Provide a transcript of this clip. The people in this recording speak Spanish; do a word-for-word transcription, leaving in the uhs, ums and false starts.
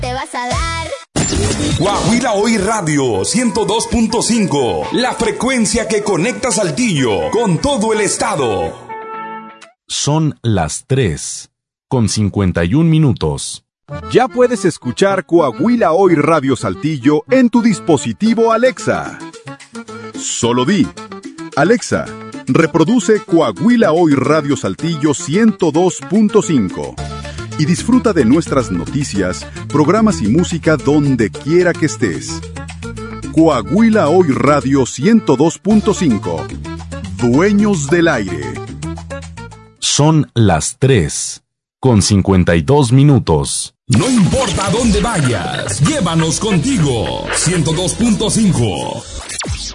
te vas a dar. Coahuila Hoy Radio ciento dos punto cinco, la frecuencia que conecta Saltillo con todo el estado. Son las tres, con cincuenta y un minutos. Ya puedes escuchar Coahuila Hoy Radio Saltillo en tu dispositivo Alexa. Solo di, Alexa, reproduce Coahuila Hoy Radio Saltillo ciento dos punto cinco y disfruta de nuestras noticias, programas y música donde quiera que estés. Coahuila Hoy Radio ciento dos punto cinco, dueños del aire. Son las tres, con cincuenta y dos minutos. No importa dónde vayas, llévanos contigo. ciento dos punto cinco.